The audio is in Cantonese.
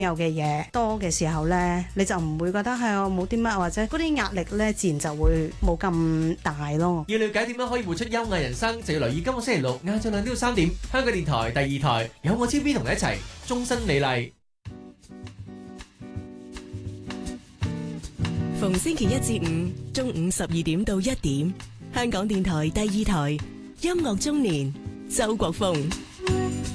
有嘅嘢多嘅時候呢，你就唔會覺得係我冇啲乜，或者嗰啲壓力呢，自然就會冇咁大咯。 要了解點樣可以活出優雅人生，就要留意今個星期六晏晝2點到3點，香港電台第2台有我 TV 同你一齊終身美麗。 逢星期一至五中午12點到1點，香港電台第2台音樂中年，周國峰。